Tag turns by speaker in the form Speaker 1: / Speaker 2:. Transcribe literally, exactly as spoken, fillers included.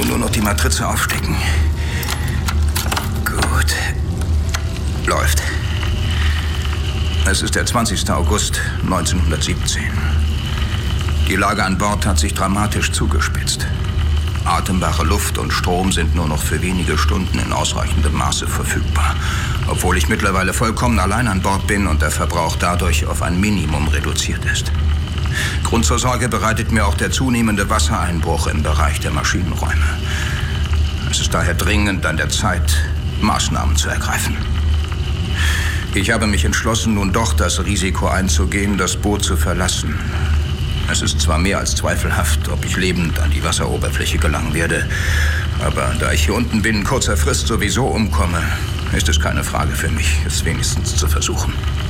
Speaker 1: Nur noch die Matrize aufstecken. Gut. Läuft. Es ist der zwanzigster August neunzehnhundertsiebzehn. Die Lage an Bord hat sich dramatisch zugespitzt. Atembare Luft und Strom sind nur noch für wenige Stunden in ausreichendem Maße verfügbar. Obwohl ich mittlerweile vollkommen allein an Bord bin und der Verbrauch dadurch auf ein Minimum reduziert ist. Grund zur Sorge bereitet mir auch der zunehmende Wassereinbruch im Bereich der Maschinenräume. Es ist daher dringend an der Zeit, Maßnahmen zu ergreifen. Ich habe mich entschlossen, nun doch das Risiko einzugehen, das Boot zu verlassen. Es ist zwar mehr als zweifelhaft, ob ich lebend an die Wasseroberfläche gelangen werde, aber da ich hier unten binnen kurzer Frist sowieso umkomme, ist es keine Frage für mich, es wenigstens zu versuchen.